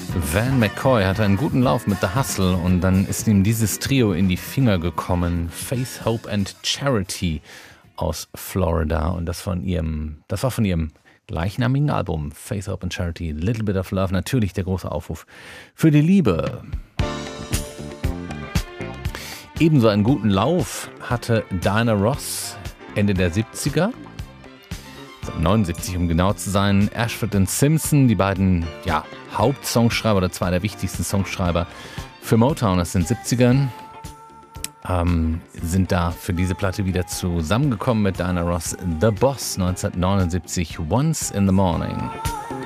Van McCoy hatte einen guten Lauf mit The Hustle und dann ist ihm dieses Trio in die Finger gekommen. Faith, Hope and Charity aus Florida und das war von ihrem gleichnamigen Album Faith, Hope and Charity, Little Bit of Love, natürlich der große Aufruf für die Liebe. Ebenso einen guten Lauf hatte Diana Ross Ende der 70er, 79 um genau zu sein. Ashford und Simpson, die beiden Hauptsongschreiber oder zwei der wichtigsten Songschreiber für Motown aus den 70ern, sind da für diese Platte wieder zusammengekommen mit Diana Ross. The Boss 1979, Once in the Morning.